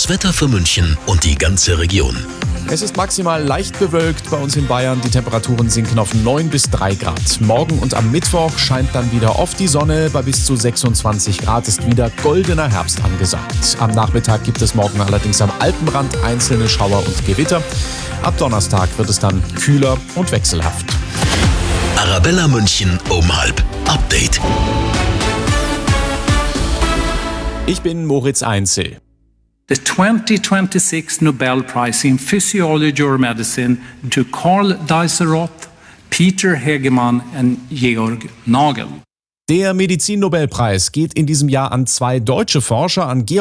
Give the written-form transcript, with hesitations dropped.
Das Wetter für München und die ganze Region. Es ist maximal leicht bewölkt bei uns in Bayern. Die Temperaturen sinken auf 9 bis 3 Grad. Morgen und am Mittwoch scheint dann wieder oft die Sonne. Bei bis zu 26 Grad ist wieder goldener Herbst angesagt. Am Nachmittag gibt es morgen allerdings am Alpenrand einzelne Schauer und Gewitter. Ab Donnerstag wird es dann kühler und wechselhaft. Arabella München um 12:30. Update. Ich bin Moritz Einzel. The 2026 Nobel Prize in Physiology or Medicine to Karl Deiseroth, Peter Hegemann und Georg Nagel. Der Medizin-Nobelpreis geht in diesem Jahr an 2 deutsche Forscher, an